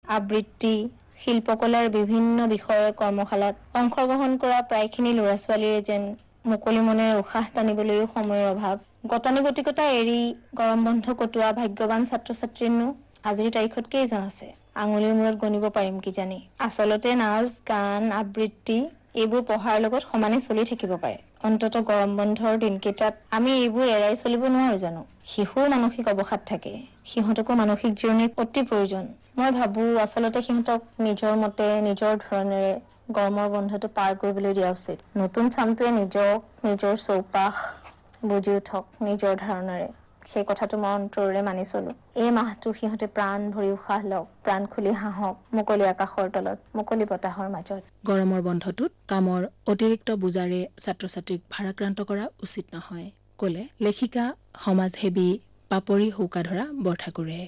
আবৃত্তি, শিল্পকলাৰ বিভিন্ন বিষয়ৰ কৰ্মশালাত অংশগ্ৰহণ কৰা প্ৰায়খিনি ল'ৰা-ছোৱালীৰে যেন মুকলি মনেৰে উশাহ টানিবলৈও সময়ৰ অভাৱ। গতানুগতিকতা এৰি গৰম বন্ধ কটোৱা ভাগ্যৱান ছাত্ৰ-ছাত্ৰীনো আজিৰ তাৰিখত কেইজন আছে? আঙুলিৰ মূৰত গণিব পাৰিম কিজানি। আচলতে নাচ, গান, আবৃত্তি এইবোৰ পঢ়াৰ লগত সমানে চলি থাকিব পাৰে। অন্ততঃ গৰম বন্ধৰ দিনকেইটাত আমি এইবোৰ এৰাই চলিব নোৱাৰো জানো? শিশুৰ মানসিক অৱসাদ থাকে। সিহঁতকো মানসিক জিৰণিৰ অতি প্ৰয়োজন। মই ভাবো আচলতে সিহঁতক নিজৰ মতে, নিজৰ ধৰণেৰে গৰমৰ বন্ধটো পাৰ কৰিবলৈ দিয়া উচিত। নতুন চামটোৱে নিজক, নিজৰ চৌপাশ বুজি উঠক নিজৰ ধাৰণাৰে। সেই কথাটো মই অন্তৰেৰে মানি চলো। এই মাহটো সিহঁতে প্ৰাণ ভৰি উশাহ লওক, প্ৰাণ খুলি হাঁহক, মুকলি আকাশৰ তলত, মুকলি বতাহৰ মাজত। গৰমৰ বন্ধটোত কামৰ অতিৰিক্ত বোজাৰে ছাত্ৰ-ছাত্ৰীক ভাৰাক্ৰান্ত কৰা উচিত নহয়, ক'লে লেখিকা সমাজসেৱী পাপৰি হৌকাধৰা বৰঠাকুৰে।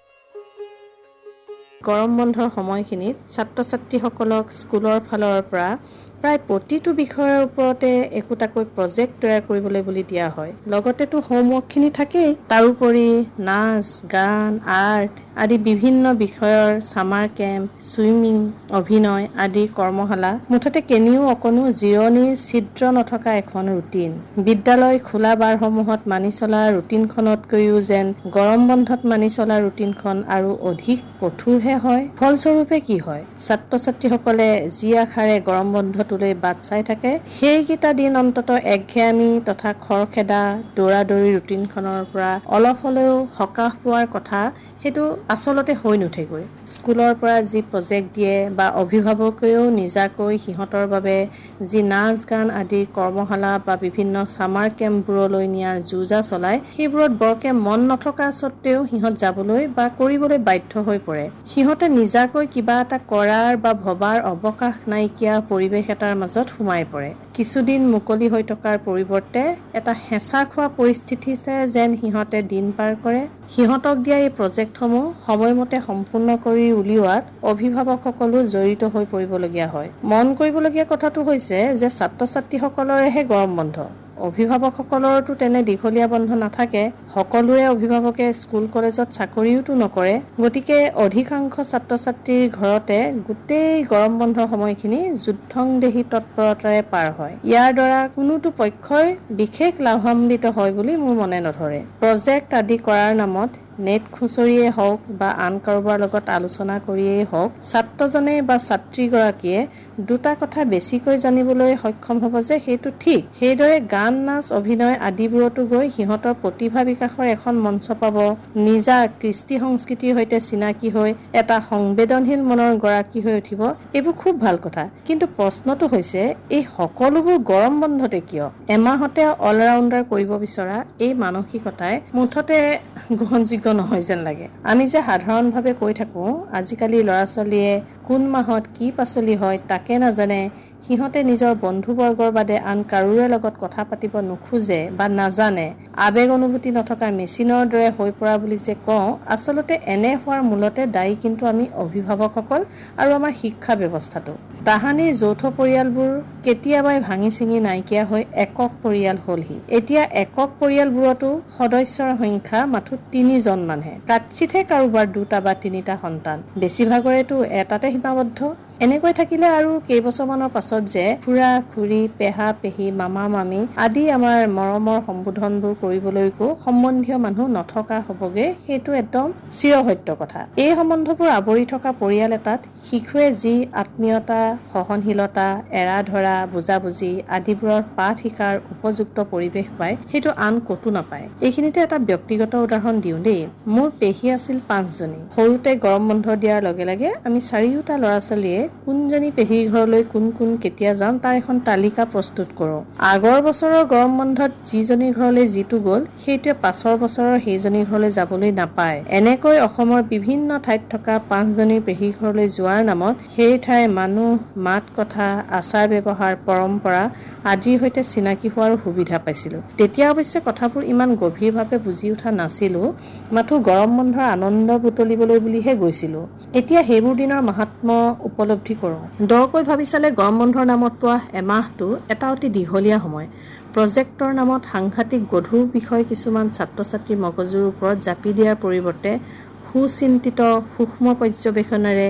গৰম বন্ধৰ সময়খিনিত ছাত্ৰ-ছাত্ৰীসকলক স্কুলৰ ফালৰ পৰা প্ৰায় প্ৰতিটো বিষয়ৰ ওপৰতে একোটাকৈ প্ৰজেক্ট তৈয়াৰ কৰিবলৈ বুলি দিয়া হয়। লগতেতো হোমৱৰ্কখিনি থাকেই। তাৰোপৰি নাচ, গান, আৰ্ট আদি বিভিন্ন বিষয়ৰ ছামাৰ কেম্প, ছুইমিং, অভিনয় আদি কৰ্মশালা, মুঠতে কেনিও অকণো জিৰণিৰ ছিদ্ৰ নথকা এখন ৰুটিন। বিদ্যালয় খোলা বাৰসমূহত মানি চলা ৰুটিনখনতকৈও যেন গৰম বন্ধত মানি চলা ৰুটিনখন আৰু অধিক কঠোৰহে হয়। ফলস্বৰূপে কি হয়? ছাত্ৰ-ছাত্ৰীসকলে যি আশাৰে গৰম বন্ধটোলৈ বাট চাই থাকে, সেইকেইটা দিন অন্ততঃ একঘেয়ামী তথা খৰখেদা দৌৰা-দৌৰি ৰুটিনখনৰ পৰা অলপ হ'লেও সকাহ পোৱাৰ কথা সেইটো আচলতে হৈ নুঠেগৈ। স্কুলৰ পৰা যি প্ৰজেক্ট দিয়ে বা অভিভাৱকেও নিজাকৈ সিহঁতৰ বাবে যি নাচ, গান আদি কৰ্মশালা বা বিভিন্ন ছামাৰ কেম্পবোৰলৈ নিয়াৰ যো-জা চলায়, সেইবোৰত বৰকে মন নথকা স্বত্তেও সিহঁত যাবলৈ বা কৰিবলৈ বাধ্য হৈ পৰে। সিহঁতে নিজাকৈ কিবা এটা কৰাৰ বা ভবাৰ অৱকাশ নাইকিয়া পৰিৱেশ এটাৰ মাজত সোমাই পৰে। কিছুদিন মুকলি হৈ থকাৰ পৰিৱৰ্তে এটা হেঁচা খোৱা পৰিস্থিতিতে যেন সিহঁতে দিন পাৰ কৰে। সিহঁতক দিয়া এই প্ৰজেক্টসমূহ সময়মতে সম্পূৰ্ণ কৰি উলিওৱাত অভিভাৱকসকলো জড়িত হৈ পৰিবলগীয়া হয়। মন কৰিবলগীয়া কথাটো হৈছে যে ছাত্ৰ-ছাত্ৰীসকলৰেহে গৰম বন্ধ। অভিভাৱকসকলৰতো তেনে দীঘলীয়া বন্ধ নাথাকে। সকলোৰে অভিভাৱকে স্কুল কলেজত চাকৰিওতো নকৰে। গতিকে অধিকাংশ ছাত্ৰ-ছাত্ৰীৰ ঘৰতে গোটেই গৰম বন্ধৰ সময়খিনি যুদ্ধংদেহী তৎপৰতাৰে পাৰ হয়। ইয়াৰ দ্বাৰা কোনোটো পক্ষই বিশেষ লাভান্বিত হয় বুলি মোৰ মনে নধৰে। প্ৰজেক্ট আদি কৰাৰ নামত নেট খুচৰিয়েই হওক বা আন কাৰোবাৰ লগত আলোচনা কৰিয়েই হওক, ছাত্ৰজনে বা ছাত্ৰীগৰাকীয়ে দুটা কথা বেছিকৈ জানিবলৈ সক্ষম হ'ব যে সেইটো ঠিক। সেইদৰে গান, নাচ, অভিনয় আদিবোৰতো গৈ সিহঁতৰ প্ৰতিভা বিকাশৰ এখন মঞ্চ পাব, নিজা কৃষ্টি-সংস্কৃতিৰ সৈতে চিনাকি হৈ এটা সংবেদনশীল মনৰ গৰাকী হৈ উঠিব। এইবোৰ খুব ভাল কথা। কিন্তু প্ৰশ্নটো হৈছে এই সকলোবোৰ গৰম বন্ধতে কিয়? এমাহতে অলৰাউণ্ডাৰ কৰিব বিচৰা এই মানসিকতাই মুঠতে গ্ৰহণযোগ্য নহয় যেন লাগে। আমি যে সাধাৰণভাৱে কৈ থাকো আজিকালি ল'ৰা-ছোৱালীয়ে কোন মাহত কি পাচলি হয় তাকে নাজানে, সিহঁতে নিজৰ বন্ধুবৰ্গৰ বাদে আন কাৰোৰে লগত কথা পাতিব নোখোজে বা নাজানে, আবেগ অনুভূতি নথকা মেচিনৰ দৰে হৈ পৰা বুলি যে কওঁ, আচলতে এনে হোৱাৰ মূলতে দায়ী কিন্তু আমি অভিভাৱকসকল আৰু আমাৰ শিক্ষা ব্যৱস্থাটো। তাহানিৰ যৌথ পৰিয়ালবোৰ কেতিয়াবাই ভাঙি চিঙি নাইকিয়া হৈ একক পৰিয়াল হ'লহি। এতিয়া একক পৰিয়ালবোৰতো সদস্যৰ সংখ্যা মাথো 3 জন মানহে। কাৎচিতহে কাৰোবাৰ 2টা বা 3টা সন্তান, বেছিভাগৰেতো এটাতে সীমাবদ্ধ। এনেকৈ থাকিলে আৰু কেইবছৰমানৰ পাছত যে খুৰা খুৰী, পেহা পেহী, মামা মামী আদি আমাৰ মৰমৰ সম্বোধনবোৰ কৰিবলৈকো সম্বন্ধীয় মানুহ নথকা হ'বগে, সেইটো একদম চিৰসত্য কথা। এই সম্বন্ধবোৰ আৱৰি থকা পৰিয়াল এটাত শিশুৱে যি আত্মীয়তা, সহনশীলতা, এৰা ধৰা, বুজাবুজি আদিবোৰৰ পাঠ শিকাৰ উপযুক্ত পৰিৱেশ পায়, সেইটো আন ক'তো নাপায়। এইখিনিতে এটা ব্যক্তিগত উদাহৰণ দিওঁ দেই। মোৰ পেহী আছিল 5 জনী। সৰুতে গৰম বন্ধ দিয়াৰ লগে লগে আমি 4টা ল'ৰা-ছোৱালীয়ে কোনজনী পেহীৰ ঘৰলৈ কোন কেতিয়া যাম তাৰ এখন তালিকা প্ৰস্তুত কৰোঁ। আগৰ বছৰৰ গৰম বন্ধত যিজনীৰ ঘৰলৈ যিটো গ'ল, সেইটোৱে পাছৰ বছৰৰ সেইজনীৰ ঘৰলৈ যাবলৈ নাপায়। এনেকৈ অসমৰ বিভিন্ন ঠাইত থকা 5 জনীৰ পেহীৰ ঘৰলৈ যোৱাৰ নামত সেই ঠাইৰ মানুহ, মাত কথা, আচাৰ ব্যৱহাৰ, পৰম্পৰা আদিৰ সৈতে চিনাকি হোৱাৰ সুবিধা পাইছিলোঁ। তেতিয়া অৱশ্যে কথাবোৰ ইমান গভীৰভাৱে বুজি উঠা নাছিলোঁ, মাথো গৰম বন্ধৰ আনন্দ বুটলিবলৈ বুলিহে গৈছিলোঁ। এতিয়া সেইবোৰ দিনৰ মাহাত্ম্য উপলব্ধি কৰোঁ। দকৈ ভাবি চালে গৰম বন্ধৰ নামত পোৱা এমাহটো এটা অতি দীঘলীয়া সময়। প্ৰজেক্টৰ নামত সাংঘাতিক গধুৰ বিষয় কিছুমান ছাত্ৰ-ছাত্ৰীৰ মগজুৰ ওপৰত জাপি দিয়াৰ পৰিৱৰ্তে সুচিন্তিত সূক্ষ্ম পৰ্যবেক্ষণেৰে